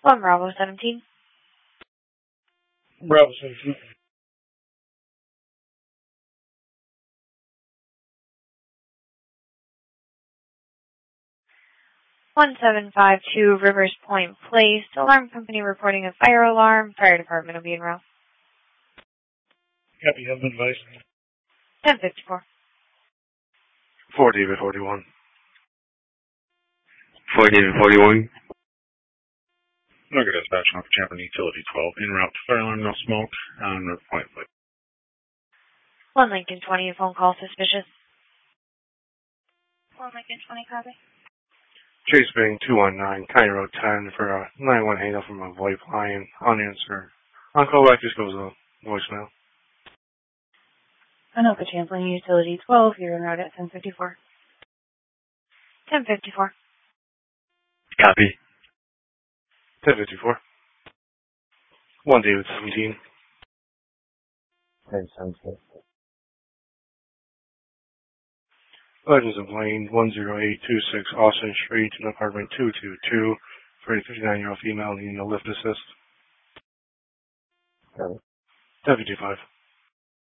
1 Bravo 17. Bravo 17. 1752 Rivers Point Place. Alarm company reporting a fire alarm. Fire department will be en route. Copy, have been advised. 1054. 4 David 41. 4 David 41. Norga dispatch on for Champlain Utility 12. En route to fire alarm, no smoke on River Point Place. 1 Lincoln 20, a phone call suspicious. 1 Lincoln 20, copy. Chase Bing 219, County Road 10 for a 911 hang-up from a VoIP line. Unanswered. On call back just goes a voicemail. Anoka Champlain Utility 12, you're en route at 1054. 1054. Copy. 1054. 1 David 17. 1017. Legends of Lane 10826 Austin Street, apartment 222 for a 59-year-old female needing a lift assist. Copy. 1055.